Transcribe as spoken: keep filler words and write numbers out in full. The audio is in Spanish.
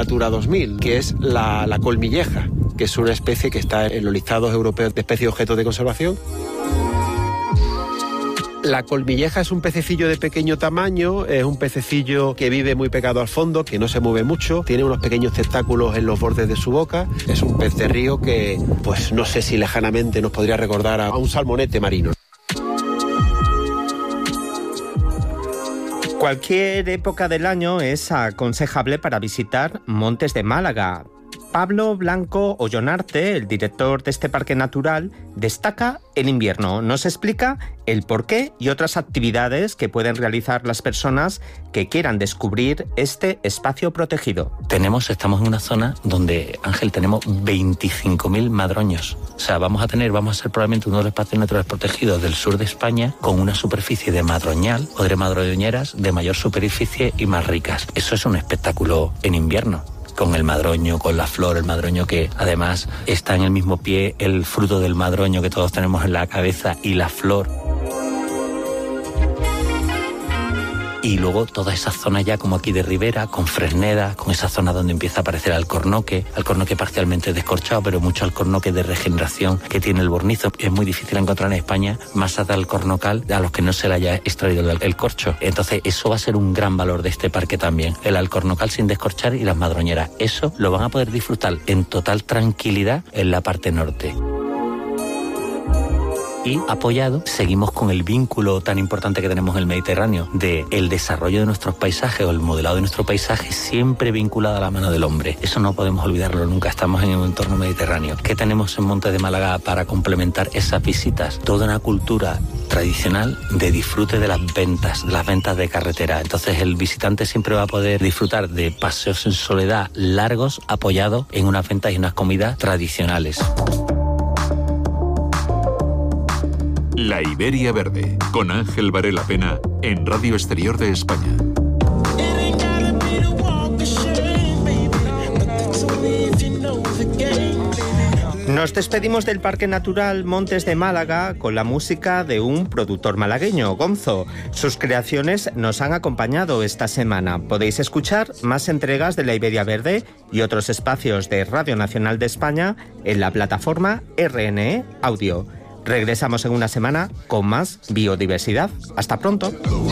Natura dos mil, que es la, la colmilleja, que es una especie que está en los listados europeos de especies objetos de conservación. La colmilleja es un pececillo de pequeño tamaño, es un pececillo que vive muy pegado al fondo, que no se mueve mucho, tiene unos pequeños tentáculos en los bordes de su boca, es un pez de río que, pues no sé si lejanamente nos podría recordar a un salmonete marino. Cualquier época del año es aconsejable para visitar Montes de Málaga. Pablo Blanco Ollonarte, el director de este parque natural, destaca el invierno. Nos explica el porqué y otras actividades que pueden realizar las personas que quieran descubrir este espacio protegido. Tenemos, estamos en una zona donde, Ángel, tenemos veinticinco mil madroños. O sea, vamos a tener, vamos a ser probablemente uno de los espacios naturales protegidos del sur de España con una superficie de madroñal o de madroñeras de mayor superficie y más ricas. Eso es un espectáculo en invierno. Con el madroño, con la flor, el madroño que además está en el mismo pie, el fruto del madroño que todos tenemos en la cabeza y la flor. Y luego toda esa zona ya como aquí de ribera, con Fresneda, con esa zona donde empieza a aparecer alcornoque, alcornoque parcialmente descorchado, pero mucho alcornoque de regeneración que tiene el bornizo. Es muy difícil encontrar en España masas de alcornocal a los que no se le haya extraído el, el corcho. Entonces eso va a ser un gran valor de este parque también. El alcornocal sin descorchar y las madroñeras. Eso lo van a poder disfrutar en total tranquilidad en la parte norte. Y apoyado, seguimos con el vínculo tan importante que tenemos en el Mediterráneo de el desarrollo de nuestros paisajes o el modelado de nuestro paisaje siempre vinculado a la mano del hombre. Eso no podemos olvidarlo nunca, estamos en un entorno mediterráneo. ¿Qué tenemos en Montes de Málaga para complementar esas visitas? Toda una cultura tradicional de disfrute de las ventas, de las ventas de carretera. Entonces el visitante siempre va a poder disfrutar de paseos en soledad largos apoyados en unas ventas y unas comidas tradicionales. La Iberia Verde, con Ángel Varela Pena, en Radio Exterior de España. Nos despedimos del Parque Natural Montes de Málaga con la música de un productor malagueño, Gonzo. Sus creaciones nos han acompañado esta semana. Podéis escuchar más entregas de La Iberia Verde y otros espacios de Radio Nacional de España en la plataforma R N E Audio. Regresamos en una semana con más biodiversidad. Hasta pronto.